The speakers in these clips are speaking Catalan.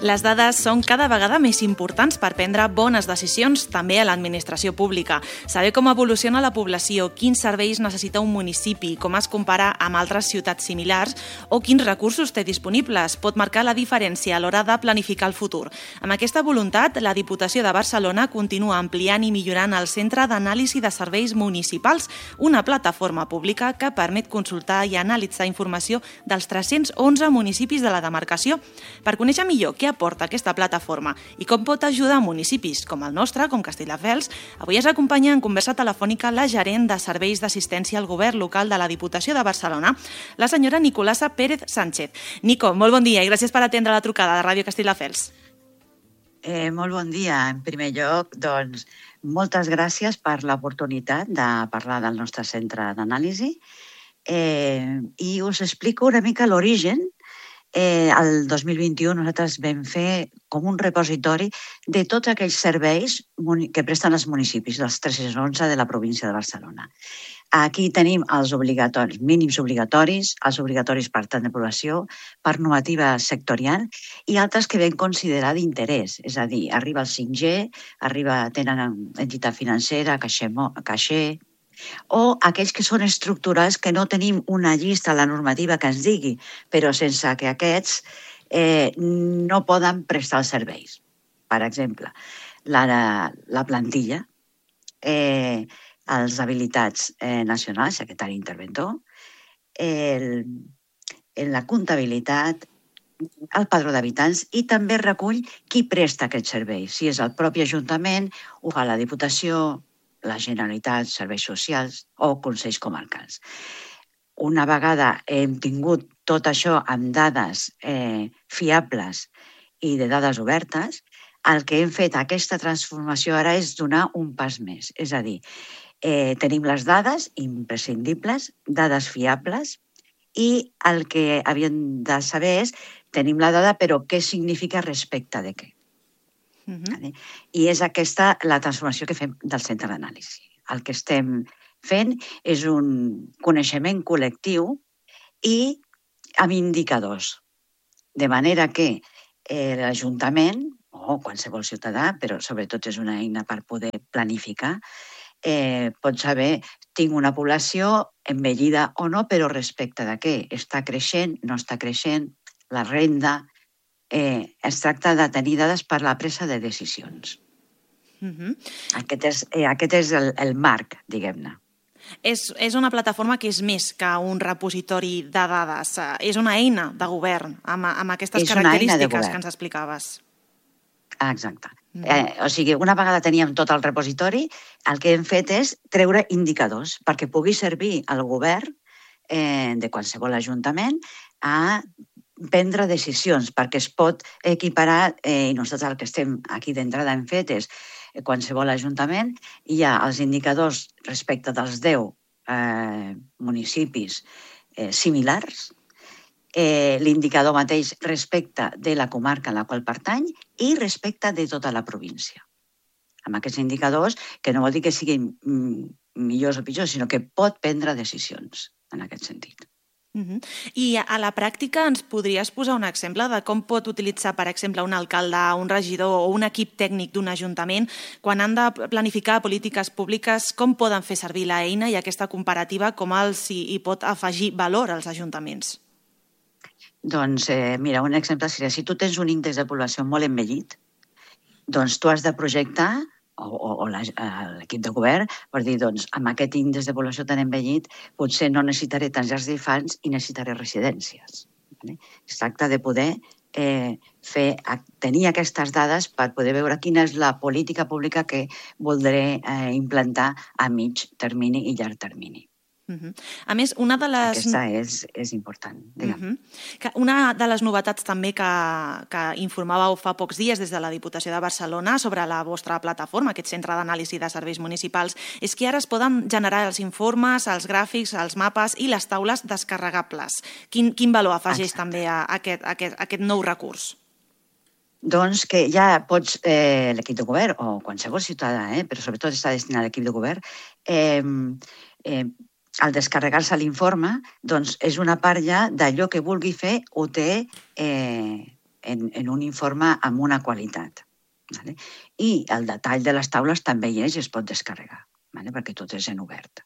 Les dades són cada vegada més importants per prendre bones decisions també a l'administració pública. Saber com evoluciona la població, quins serveis necessita un municipi, com es compara amb altres ciutats similars o quins recursos té disponibles pot marcar la diferència a l'hora de planificar el futur. Amb aquesta voluntat, la Diputació de Barcelona continua ampliant i millorant el Centre d'Anàlisi de Serveis Municipals, una plataforma pública que permet consultar i analitzar informació dels 311 municipis de la demarcació. Per conèixer millor què aporta aquesta plataforma i com pot ajudar a municipis com el nostre, com Castelldefels, avui ens acompanya en conversa telefònica la gerent de Serveis d'Assistència al Govern Local de la Diputació de Barcelona, la senyora Nicolasa Pérez Sánchez. Nico, molt bon dia i gràcies per atendre la trucada de Ràdio Castelldefels. Molt bon dia. En primer lloc, doncs, moltes gràcies per l'oportunitat de parlar del nostre centre d'anàlisi i us explico una mica l'origen. El 2021 nosaltres vam fer com un repositori de tots aquells serveis que presten els municipis, dels 311 de la província de Barcelona. Aquí tenim els obligatoris, mínims obligatoris, els obligatoris per tant de població, per normativa sectorial i altres que vam considerar d'interès, és a dir, arriba el 5G, tenen entitat financera, caixer, o aquells que són estructurals que no tenim una llista a la normativa que ens digui, però sense que aquests no poden prestar els serveis. Per exemple, la plantilla, els habilitats nacionals, secretari interventor, la comptabilitat, el padró d'habitants i també recull qui presta aquest servei. Si és el propi Ajuntament, ho fa la Diputació, la Generalitat, serveis socials o consells comarcals. Una vegada hem tingut tot això amb dades fiables i de dades obertes, el que hem fet aquesta transformació ara és donar un pas més. És a dir, tenim les dades imprescindibles, dades fiables, i el que havíem de saber és, tenim la dada, però què significa respecte de què? I és aquesta la transformació que fem del centre d'anàlisi. El que estem fent és un coneixement col·lectiu i amb indicadors. De manera que l'Ajuntament, o qualsevol ciutadà, però sobretot és una eina per poder planificar, pot saber, tinc una població envellida o no, però respecte de què? Està creixent, no està creixent, la renda. Es tracta de tenir dades per la presa de decisions. Aquest és el marc, diguem-ne. És una plataforma que és més que un repositori de dades. És una eina de govern amb aquestes característiques que ens explicaves. Exacte. O sigui, una vegada teníem tot el repositori, el que hem fet és treure indicadors perquè pugui servir al govern de qualsevol ajuntament a prendre decisions, perquè es pot equiparar, i nosaltres el que estem aquí d'entrada hem fet és, qualsevol ajuntament, hi ha els indicadors respecte dels 10 municipis similars, l'indicador mateix respecte de la comarca a la qual pertany i respecte de tota la província. Amb aquests indicadors, que no vol dir que siguin millors o pitjors, sinó que pot prendre decisions en aquest sentit. I a la pràctica ens podries posar un exemple de com pot utilitzar, per exemple, un alcalde, un regidor o un equip tècnic d'un ajuntament quan han de planificar polítiques públiques, com poden fer servir l'eina i aquesta comparativa, com els hi pot afegir valor als ajuntaments? Doncs, mira, un exemple seria, si tu tens un índex de població molt envellit, doncs tu has de projectar o l'equip de govern per dir, doncs, amb aquest índex de població tan envellit potser no necessitaré tants llars d'infants i necessitaré residències. Es tracta de poder tenir aquestes dades per poder veure quina és la política pública que voldré implantar a mig termini i llarg termini. A més, una de les... Aquesta és important, digue'm. Una de les novetats també que informàveu fa pocs dies des de la Diputació de Barcelona sobre la vostra plataforma, aquest centre d'anàlisi de serveis municipals, és que ara es poden generar els informes, els gràfics, els mapes i les taules descarregables. Quin valor afegeix també a aquest nou recurs? Doncs que ja pots, l'equip de govern, o qualsevol ciutadà, però sobretot està destinat a l'equip de govern, al descarregar-se l'informe, doncs és una part ja d'allò que vulgui fer ho té en un informe amb una qualitat. Vale? I el detall de les taules també hi és i es pot descarregar, vale? Perquè tot és en obert.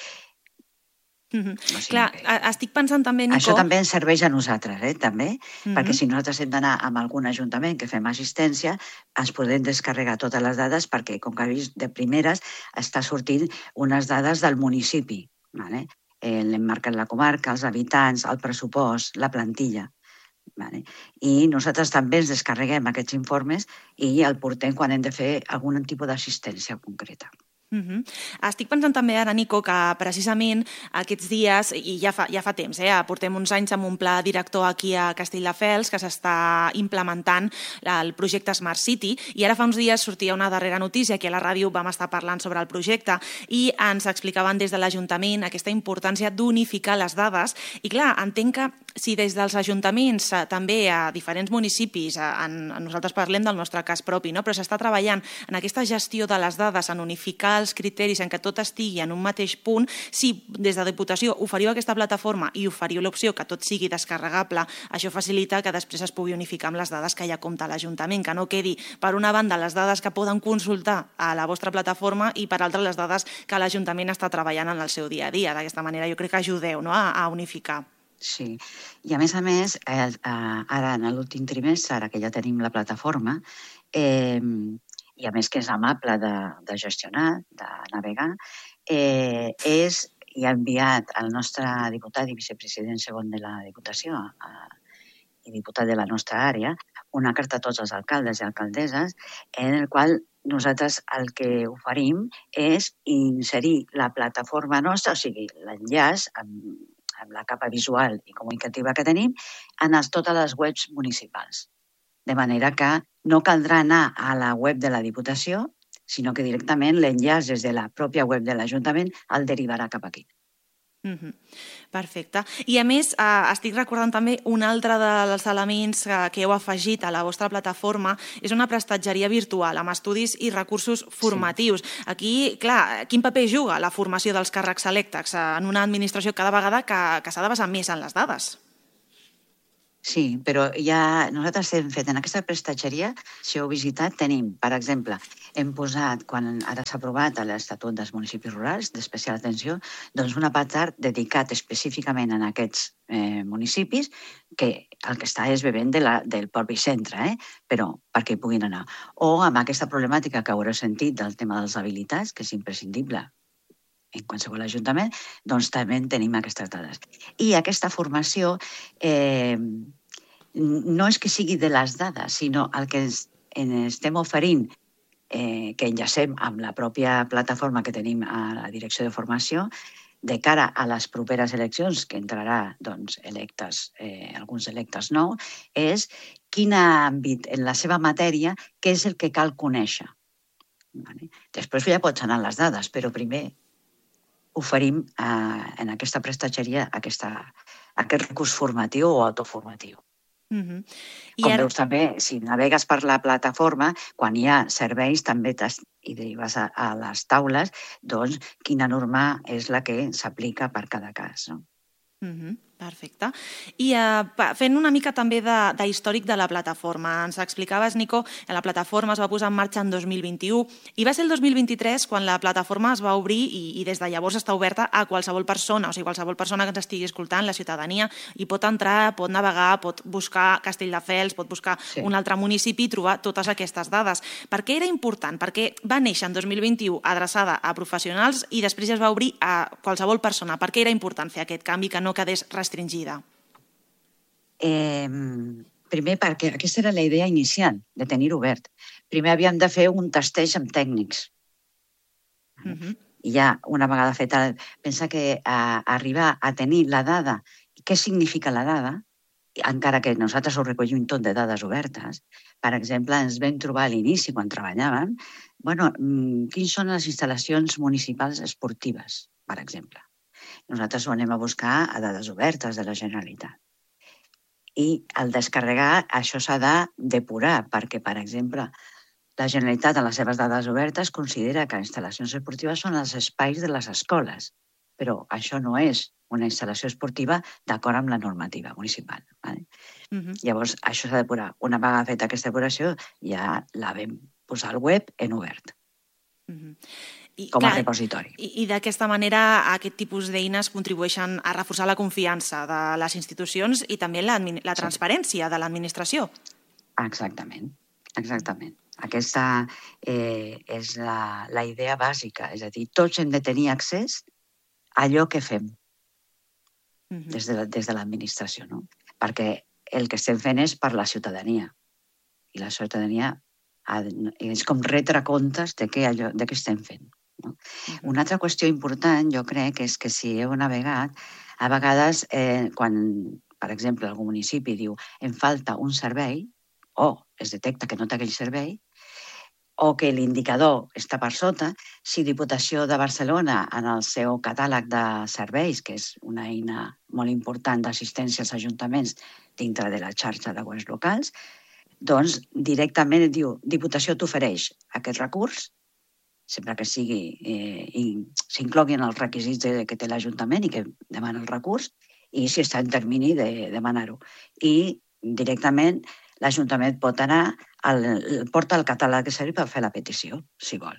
Clar, estic pensant també, Nico... Això també ens serveix a nosaltres, també, perquè si nosaltres hem d'anar a algun ajuntament que fem assistència, ens podem descarregar totes les dades perquè, com que he vist de primeres, està sortint unes dades del municipi. Vale? L'hem marcat la comarca, els habitants, el pressupost, la plantilla. Vale? I nosaltres també ens descarreguem aquests informes i el portem quan hem de fer algun tipus d'assistència concreta. Estic pensant també ara, Nico, que precisament aquests dies, i ja fa temps, portem uns anys amb un pla director aquí a Castelldefels que s'està implementant el projecte Smart City, i ara fa uns dies sortia una darrera notícia, que a la ràdio vam estar parlant sobre el projecte i ens explicaven des de l'Ajuntament aquesta importància d'unificar les dades. I clar, entenc que si des dels ajuntaments també a diferents municipis, nosaltres parlem del nostre cas propi, però s'està treballant en aquesta gestió de les dades, en unificar els criteris, en què tot estigui en un mateix punt, si des de Diputació oferiu aquesta plataforma i oferiu l'opció que tot sigui descarregable, això facilita que després es pugui unificar amb les dades que ja compta l'Ajuntament, que no quedi, per una banda, les dades que poden consultar a la vostra plataforma i, per altra, les dades que l'Ajuntament està treballant en el seu dia a dia. D'aquesta manera, jo crec que ajudeu a unificar. Sí, i a més, ara en l'últim trimestre, ara que ja tenim la plataforma, i a més que és amable de gestionar, de navegar, i ha enviat al nostre diputat i vicepresident segon de la Diputació i diputat de la nostra àrea una carta a tots els alcaldes i alcaldesses en el qual nosaltres el que oferim és inserir la plataforma nostra, o sigui, l'enllaç amb la capa visual i comunicativa que tenim en totes les webs municipals. De manera que no caldrà anar a la web de la Diputació, sinó que directament l'enllaç des de la pròpia web de l'Ajuntament el derivarà cap aquí. Perfecte. I a més, estic recordant també un altre dels elements que heu afegit a la vostra plataforma, és una prestatgeria virtual amb estudis i recursos formatius. Aquí, clar, quin paper juga la formació dels càrrecs electes en una administració cada vegada que s'ha de basar més en les dades? Sí, però ja nosaltres hem fet en aquesta prestatgeria, si heu visitat, tenim, per exemple, hem posat, quan ara s'ha aprovat l'Estatut dels Municipis Rurals d'Especial Atenció, doncs un apartat dedicat específicament a aquests municipis, que el que està és bevent del propi centre, però perquè hi puguin anar. O amb aquesta problemàtica que haureu sentit del tema dels habilitats, que és imprescindible en qualsevol ajuntament, doncs també tenim aquestes dades. I aquesta formació no és que sigui de les dades, sinó el que estem oferint, que enllacem amb la pròpia plataforma que tenim a la Direcció de Formació, de cara a les properes eleccions, que entrarà electes, alguns electes nous, és quin àmbit en la seva matèria, què és el que cal conèixer. Després ja pots anar a les dades, però primer oferim en aquesta prestatgeria aquest recurs formatiu o autoformatiu. Com veus també, si navegues per la plataforma, quan hi ha serveis també i derives a les taules, doncs quina norma és la que s'aplica per cada cas. Perfecte. I fent una mica també d'històric de la plataforma, ens explicaves, Nico, que la plataforma es va posar en marxa en 2021 i va ser el 2023 quan la plataforma es va obrir i des de llavors està oberta a qualsevol persona, o sigui, qualsevol persona que ens estigui escoltant, la ciutadania, hi pot entrar, pot navegar, pot buscar Castelldefels, pot buscar un altre municipi i trobar totes aquestes dades. Per què era important? Perquè va néixer en 2021 adreçada a professionals i després es va obrir a qualsevol persona. Per què era important fer aquest canvi que no quedés restringida? Primer perquè aquesta era la idea inicial, de tenir-ho obert. Primer havíem de fer un testeig amb tècnics. I ja, una vegada fet, pensa que arribar a tenir la dada, què significa la dada, encara que nosaltres ho recollim tot de dades obertes, per exemple, ens vam trobar a l'inici, quan treballàvem, quins són les instal·lacions municipals esportives, per exemple. Nosaltres ho anem a buscar a dades obertes de la Generalitat. I al descarregar això s'ha de depurar, perquè, per exemple, la Generalitat, en les seves dades obertes, considera que instal·lacions esportives són els espais de les escoles, però això no és una instal·lació esportiva d'acord amb la normativa municipal. Vale? Llavors, això s'ha depurar. Una vegada feta aquesta depuració, ja la vam posar al web en obert, com a repositori. I d'aquesta manera aquest tipus d'eines contribueixen a reforçar la confiança de les institucions i també la transparència de l'administració. Exactament. Aquesta és la idea bàsica, és a dir, tots hem de tenir accés a allò que fem des de l'administració, no? Perquè el que estem fent és per la ciutadania i la ciutadania és com retre comptes de què estem fent. No? Una altra qüestió important, jo crec, és que si heu navegat, a vegades, quan, per exemple, algun municipi diu em falta un servei, o es detecta que no té aquell servei, o que l'indicador està per sota, si Diputació de Barcelona, en el seu catàleg de serveis, que és una eina molt important d'assistència als ajuntaments dintre de la xarxa de webs locals, doncs directament et diu Diputació t'ofereix aquest recurs, sempre que s'incloguin els requisits que té l'Ajuntament i que demana el recurs, i si està en termini de demanar-ho. I directament l'Ajuntament pot anar, porta el catàleg de serveis per fer la petició, si vol.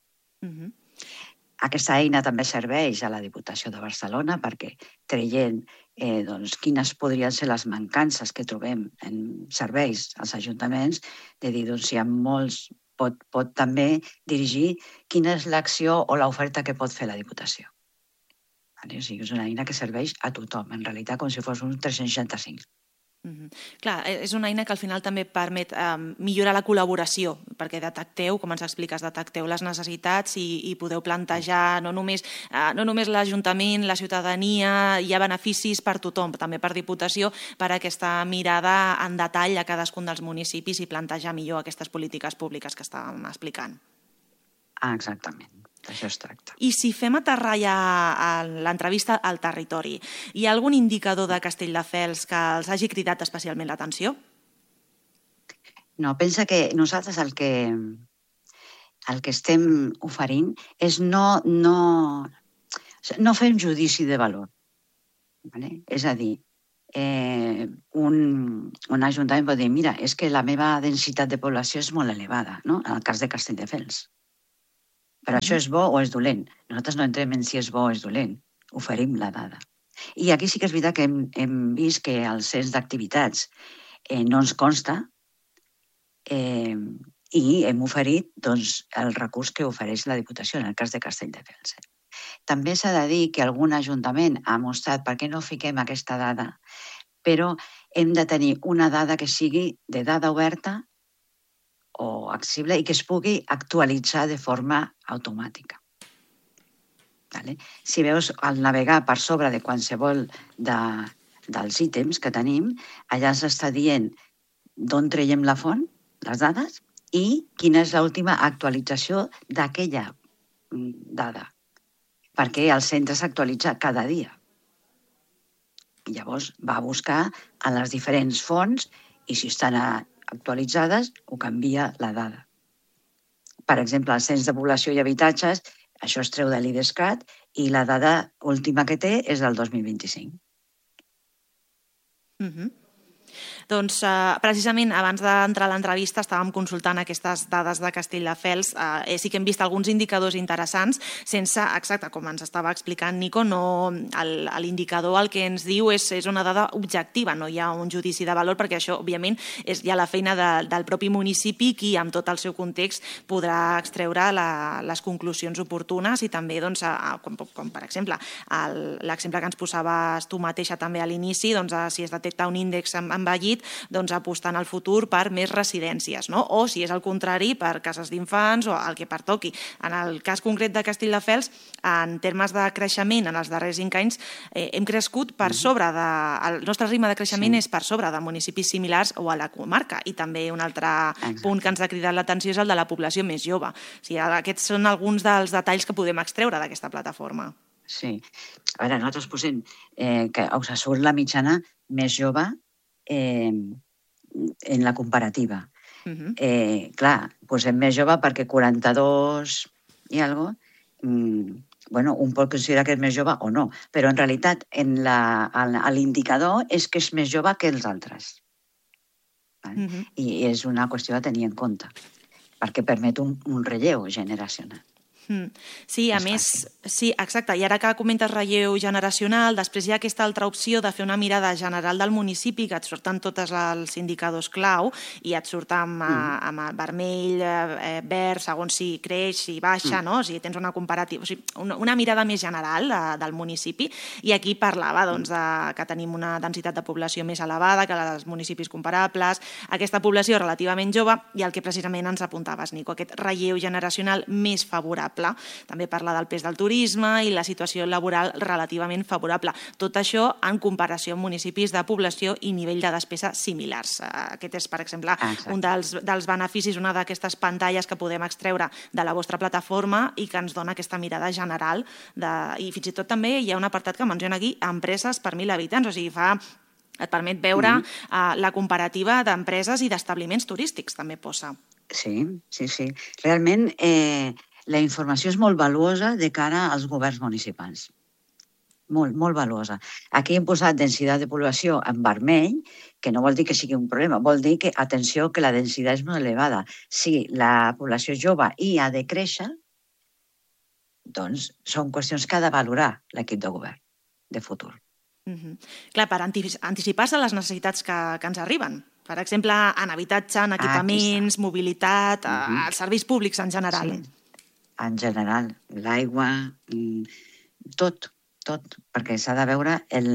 Aquesta eina també serveix a la Diputació de Barcelona perquè traient quines podrien ser les mancances que trobem en serveis als ajuntaments, de dir, si hi ha molts, pot també dirigir quina és l'acció o l'oferta que pot fer la Diputació. O sigui, és una eina que serveix a tothom, en realitat com si fos un 365. Clar, és una eina que al final també permet millorar la col·laboració, perquè detecteu, com ens expliques, detecteu les necessitats i podeu plantejar no només l'Ajuntament, la ciutadania, hi ha beneficis per tothom, també per Diputació, per aquesta mirada en detall a cadascun dels municipis i plantejar millor aquestes polítiques públiques que estàvem explicant. Exactament. Això es tracta. I si fem aterrar ja l'entrevista al territori, hi ha algun indicador de Castelldefels que els hagi cridat especialment l'atenció? No, pensa que nosaltres el que estem oferint és no fem judici de valor. És a dir, un ajuntament pot dir, mira, és que la meva densitat de població és molt elevada, no? En el cas de Castelldefels. Però això és bo o és dolent? Nosaltres no entrem en si és bo o és dolent. Oferim la dada. I aquí sí que és veritat que hem vist que el cens d'activitats no ens consta i hem oferit el recurs que ofereix la Diputació, en el cas de Castelldefels. També s'ha de dir que algun ajuntament ha mostrat per què no fiquem aquesta dada, però hem de tenir una dada que sigui de dada oberta o accessible i que es pugui actualitzar de forma automàtica. Si veus, al navegar per sobre de qualsevol dels ítems que tenim, allà s'està dient d'on traiem la font, les dades, i quina és l'última actualització d'aquella dada, perquè el centre s'actualitza cada dia. I llavors va a buscar a les diferents fonts i si estan actualitzades, ho canvia la dada. Per exemple, el cens de població i habitatges, això es treu de l'IDESCAT i la dada última que té és del 2025. Doncs precisament abans d'entrar a l'entrevista estàvem consultant aquestes dades de Castelldefels. Sí que hem vist alguns indicadors interessants sense, exacte, com ens estava explicant Nico, l'indicador el que ens diu és una dada objectiva, no hi ha un judici de valor perquè això, òbviament, és ja la feina del propi municipi qui, amb tot el seu context, podrà extreure les conclusions oportunes i també, com per exemple, l'exemple que ens posaves tu mateixa també a l'inici, si es detecta un índex envellit, apostant al futur per més residències, o si és al contrari per cases d'infants o el que pertoqui. En el cas concret de Castelldefels, en termes de creixement en els darrers 5 anys hem crescut per sobre el nostre ritme de creixement és per sobre de municipis similars o a la comarca, i també un altre punt que ens ha cridat l'atenció és el de la població més jove. Aquests són alguns dels detalls que podem extreure d'aquesta plataforma. Sí. A veure, nosaltres posem que us surt la mitjana més jove en la comparativa. Clar, posem més jove perquè 42 i alguna cosa, bueno, un pot considerar que és més jove o no, però en realitat l'indicador és que és més jove que els altres. Vale? I és una qüestió a tenir en compte, perquè permet un relleu generacional. Sí, a més, sí, exacte. I ara que comentes relleu generacional, després hi ha aquesta altra opció de fer una mirada general del municipi, que et surten tots els indicadors clau i et surt amb vermell, verd, segons si creix, si baixa, no? O sigui, tens una comparativa, o sigui, una mirada més general del municipi. I aquí parlava que tenim una densitat de població més elevada que els municipis comparables, aquesta població relativament jove i el que precisament ens apuntaves, Nico, aquest relleu generacional més favorable. També parla del pes del turisme i la situació laboral relativament favorable. Tot això en comparació amb municipis de població i nivell de despesa similars. Aquest és, per exemple, un dels beneficis, una d'aquestes pantalles que podem extreure de la vostra plataforma i que ens dona aquesta mirada general. I fins i tot també hi ha un apartat que menciona aquí, empreses per 1.000 habitants, o sigui, et permet veure la comparativa d'empreses i d'establiments turístics, també posa. Sí. Realment, la informació és molt valuosa de cara als governs municipals. Molt, molt valuosa. Aquí hem posat densitat de població en vermell, que no vol dir que sigui un problema, vol dir que, atenció, que la densitat és molt elevada. Si la població és jove i ha de créixer, doncs són qüestions que ha de valorar l'equip de govern de futur. Clar, per anticipar-se a les necessitats que ens arriben. Per exemple, en habitatge, en equipaments, mobilitat, els serveis públics en general. Sí. En general, l'aigua, tot, perquè s'ha de veure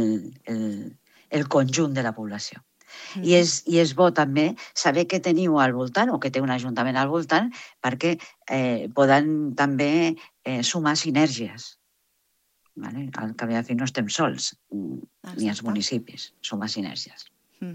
el conjunt de la població. I és bo també saber què teniu al voltant o que té un ajuntament al voltant perquè poden també sumar sinergies. Al cap i a fi no estem sols, ni els municipis, sumar sinergies.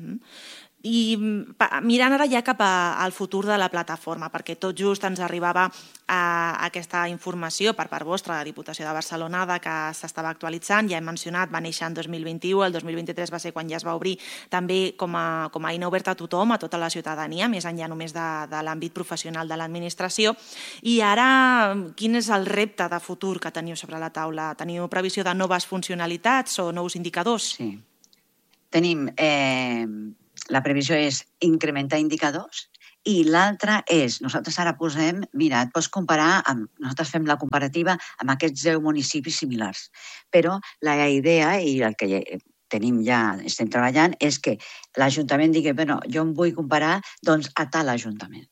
I mirant ara ja cap al futur de la plataforma, perquè tot just ens arribava aquesta informació per part vostra, la Diputació de Barcelona, que s'estava actualitzant, ja hem mencionat, va néixer en 2021, el 2023 va ser quan ja es va obrir també com a eina oberta a tothom, a tota la ciutadania, més enllà només de l'àmbit professional de l'administració. I ara, quin és el repte de futur que teniu sobre la taula? Teniu previsió de noves funcionalitats o nous indicadors? Sí. Tenim... La previsió és incrementar indicadors i l'altra és, nosaltres ara posem, mira, et pots comparar, nosaltres fem la comparativa amb aquests 10 municipis similars, però la idea i el que tenim ja, estem treballant, és que l'Ajuntament digui, bueno, jo em vull comparar doncs, a tal Ajuntament,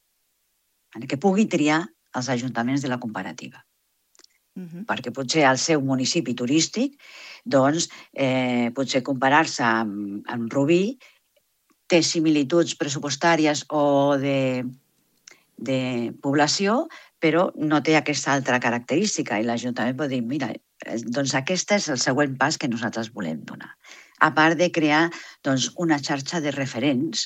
que pugui triar els ajuntaments de la comparativa. Perquè potser al seu municipi turístic, doncs, potser comparar-se amb Rubí té similituds pressupostàries o de població, però no té aquesta altra característica i l'Ajuntament pot dir, mira, doncs aquest és el següent pas que nosaltres volem donar. A part de crear una xarxa de referents,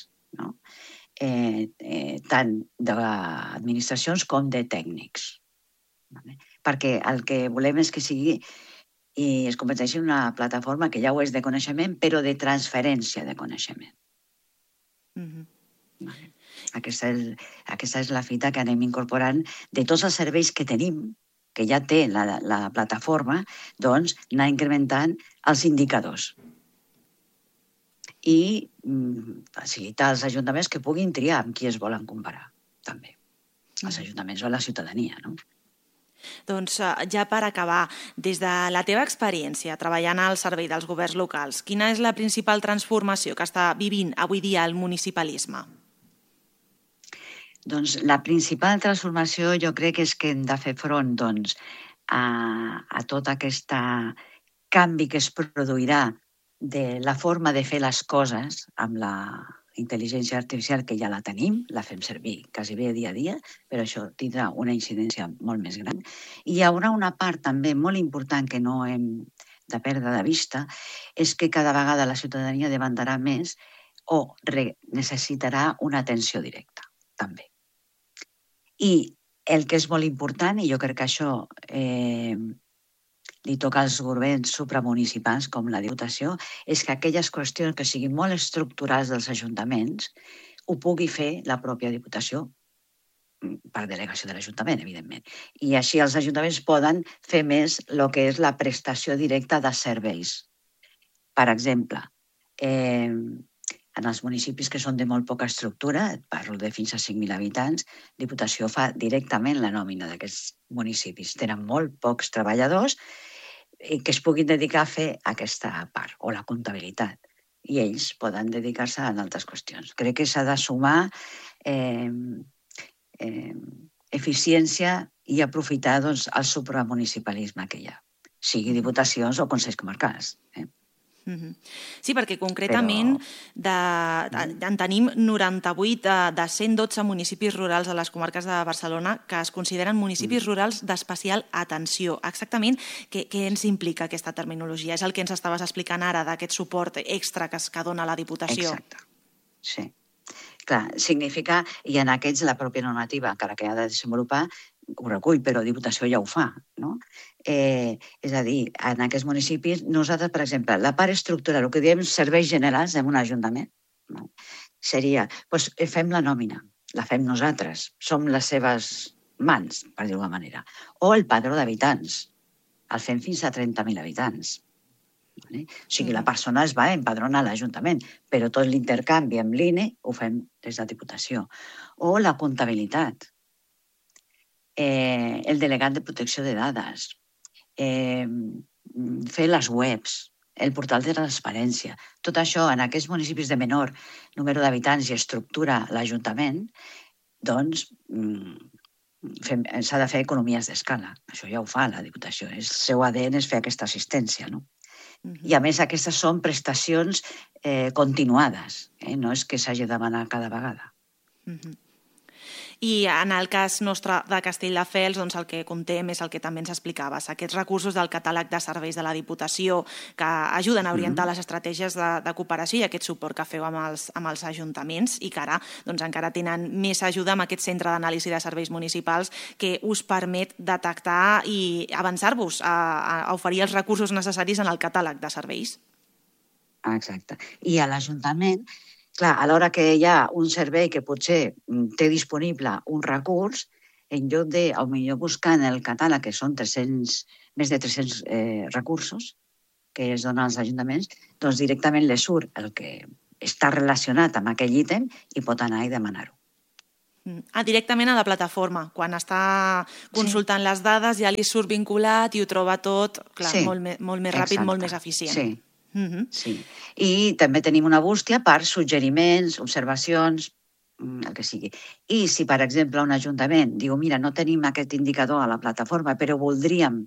tant d'administracions com de tècnics. Perquè el que volem és que sigui i es converteixi en una plataforma que ja ho és de coneixement, però de transferència de coneixement. Aquesta és la fita que anem incorporant de tots els serveis que tenim, que ja té la plataforma, doncs anar incrementant els indicadors i facilitar als ajuntaments que puguin triar amb qui es volen comparar, també. Els ajuntaments o la ciutadania, no? Doncs ja per acabar, des de la teva experiència treballant al servei dels governs locals, quina és la principal transformació que està vivint avui dia el municipalisme? Doncs la principal transformació jo crec és que hem de fer front a tot aquest canvi que es produirà de la forma de fer les coses amb la intel·ligència artificial, que ja la tenim, la fem servir quasi bé dia a dia, però això tindrà una incidència molt més gran. I hi haurà una part també molt important que no hem de perdre de vista, és que cada vegada la ciutadania demandarà més o necessitarà una atenció directa, també. I el que és molt important, i jo crec que això li toca als governs supramunicipals com la Diputació, és que aquelles qüestions que siguin molt estructurals dels ajuntaments ho pugui fer la pròpia Diputació per delegació de l'Ajuntament, evidentment. I així els ajuntaments poden fer més el que és la prestació directa de serveis. Per exemple, en els municipis que són de molt poca estructura, parlo de fins a 5.000 habitants, Diputació fa directament la nòmina d'aquests municipis. Tenen molt pocs treballadors i que es puguin dedicar a fer aquesta part, o la comptabilitat. I ells poden dedicar-se a altres qüestions. Crec que s'ha de sumar eficiència i aprofitar el supramunicipalisme que hi ha, sigui diputacions o consells comarcals. Sí, perquè concretament en tenim 98 de 112 municipis rurals a les comarques de Barcelona que es consideren municipis rurals d'especial atenció. Exactament què ens implica aquesta terminologia? És el que ens estaves explicant ara, d'aquest suport extra que dona la Diputació. Exacte, sí. Clar, significa, i en aquests la pròpia normativa, encara que ha de desenvolupar, ho recull, però Diputació ja ho fa, no? És a dir, en aquests municipis, nosaltres, per exemple, la part estructural, el que diem serveis generals en un ajuntament, seria, doncs fem la nòmina, la fem nosaltres, som les seves mans, per dir-ho d'alguna manera, o el padró d'habitants, el fem fins a 30.000 habitants. O sigui, la persona es va empadronar a l'Ajuntament, però tot l'intercanvi amb l'INE ho fem des de Diputació. O la comptabilitat, el delegat de protecció de dades, fer les webs, el portal de transparència. Tot això, en aquests municipis de menor número d'habitants i estructura l'Ajuntament, doncs s'ha de fer economies d'escala. Això ja ho fa la Diputació. El seu ADN és fer aquesta assistència, no? I a més aquestes són prestacions continuades, no és que s'hagi de demanar cada vegada. I en el cas nostre de Castelldefels, doncs el que contem és el que també ens explicaves, aquests recursos del catàleg de serveis de la Diputació que ajuden a orientar les estratègies de cooperació i aquest suport que feu amb els ajuntaments i que ara encara tenen més ajuda amb aquest centre d'anàlisi de serveis municipals que us permet detectar i avançar-vos a oferir els recursos necessaris en el catàleg de serveis. Exacte. I a l'Ajuntament, clar, a l'hora que hi ha un servei que potser té disponible un recurs, en lloc de, potser buscar en el catàleg, que són més de 300 recursos que es donen als ajuntaments, doncs directament li surt el que està relacionat amb aquell ítem i pot anar i demanar-ho. Directament a la plataforma. Quan està consultant les dades ja li surt vinculat i ho troba tot molt més ràpid, molt més eficient. Sí. Sí. I també tenim una bústia per suggeriments, observacions, el que sigui. I si, per exemple, un ajuntament diu, mira, no tenim aquest indicador a la plataforma, però voldríem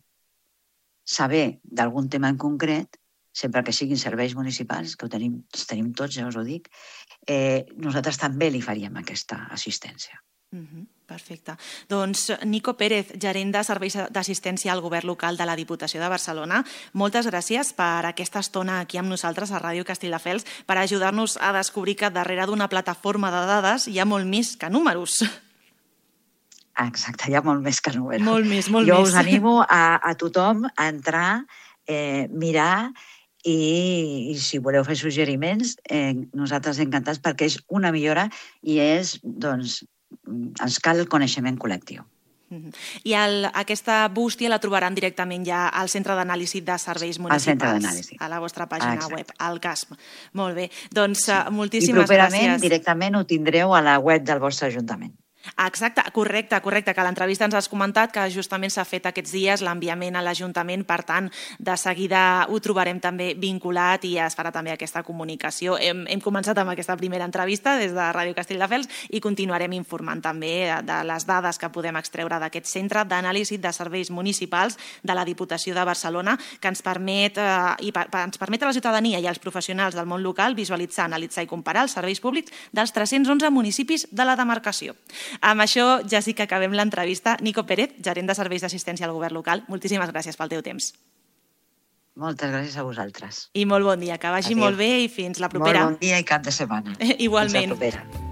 saber d'algun tema en concret, sempre que siguin serveis municipals, que els tenim tots, ja us ho dic, nosaltres també li faríem aquesta assistència. Perfecte. Doncs Nico Pérez, gerent de serveis d'assistència al govern local de la Diputació de Barcelona, moltes gràcies per aquesta estona aquí amb nosaltres a Ràdio Castelldefels per ajudar-nos a descobrir que darrere d'una plataforma de dades hi ha molt més que números. Exacte, hi ha molt més que números. Molt més. Jo us animo a tothom a entrar, mirar i si voleu fer suggeriments, nosaltres encantats perquè és una millora i és, doncs, ens cal el coneixement col·lectiu. I aquesta bústia la trobaran directament ja al Centre d'Anàlisi de Serveis Municipals, a la vostra pàgina web, al CASM. Molt bé, doncs moltíssimes gràcies. I properament directament ho tindreu a la web del vostre ajuntament. Exacte, correcte, que a l'entrevista ens has comentat que justament s'ha fet aquests dies l'enviament a l'Ajuntament, per tant, de seguida ho trobarem també vinculat i es farà també aquesta comunicació. Hem començat amb aquesta primera entrevista des de Ràdio Castelldefels i continuarem informant també de les dades que podem extreure d'aquest Centre d'Anàlisi de Serveis Municipals de la Diputació de Barcelona, que ens permet a la ciutadania i als professionals del món local visualitzar, analitzar i comparar els serveis públics dels 311 municipis de la demarcació. Amb això ja sí que acabem l'entrevista. Nico Pérez, gerent de serveis d'assistència al govern local, moltíssimes gràcies pel teu temps. Moltes gràcies a vosaltres. I molt bon dia, que vagi molt bé i fins la propera. Molt bon dia i cap de setmana. Igualment. Fins la propera.